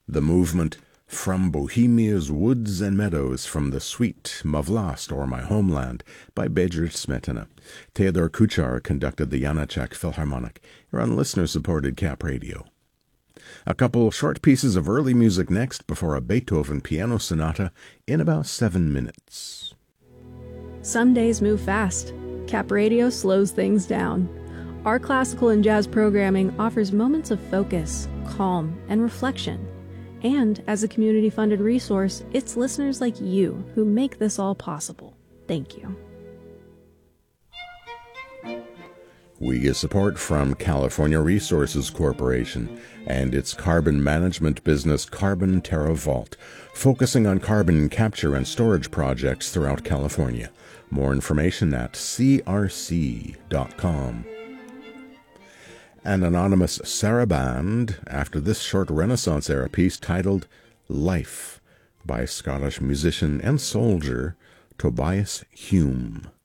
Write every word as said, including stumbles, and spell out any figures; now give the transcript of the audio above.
The movement From Bohemia's Woods and Meadows, from the Suite Mavlast, or My Homeland, by Bedřich Smetana. Theodor Kuchar conducted the Janacek Philharmonic. You're on listener-supported Cap Radio. A couple short pieces of early music next before a Beethoven piano sonata in about seven minutes. Some days move fast. Cap Radio slows things down. Our classical and jazz programming offers moments of focus, calm, and reflection. And as a community-funded resource, it's listeners like you who make this all possible. Thank you. We get support from California Resources Corporation and its carbon management business Carbon Terra Vault, focusing on carbon capture and storage projects throughout California. More information at c r c dot com. An anonymous saraband after this short Renaissance-era piece titled Life by Scottish musician and soldier Tobias Hume.